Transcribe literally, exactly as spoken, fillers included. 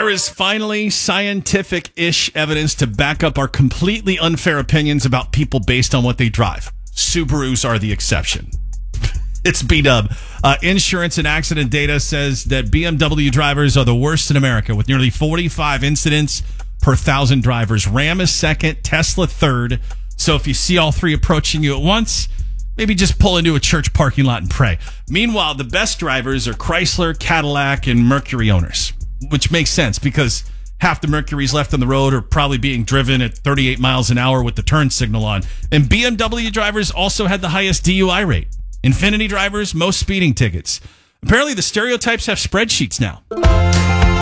There is finally scientific-ish evidence to back up our completely unfair opinions about people based on what they drive. Subarus are the exception. It's B-Dub. Uh, insurance and accident data says that B M W drivers are the worst in America, with nearly forty-five incidents per thousand drivers. Ram is second, Tesla third. So if you see all three approaching you at once, maybe just pull into a church parking lot and pray. Meanwhile, the best drivers are Chrysler, Cadillac, and Mercury owners, which makes sense because half the Mercuries left on the road are probably being driven at thirty-eight miles an hour with the turn signal on. And B M W drivers also had the highest D U I rate. Infiniti drivers, most speeding tickets. Apparently, the stereotypes have spreadsheets now.